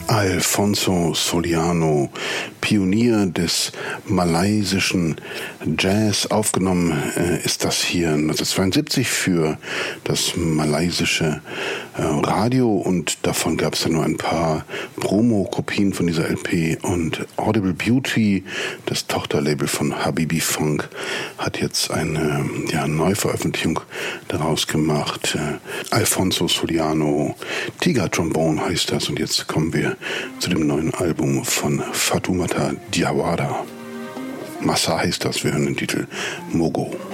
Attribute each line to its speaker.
Speaker 1: Alfonso Soliano, Pionier des malaysischen Jazz. Aufgenommen ist das hier 1972 für das malaysische Radio und davon gab es dann nur ein paar Promo-Kopien von dieser LP und Audible Beauty, das Tochterlabel von Habibi Funk, hat jetzt eine Neuveröffentlichung daraus gemacht. Alfonso Soliano, Tiger Trombone heißt das und jetzt kommen wir zu dem neuen Album von Fatoumata Diawara. Massa heißt das, wir hören den Titel Mogo.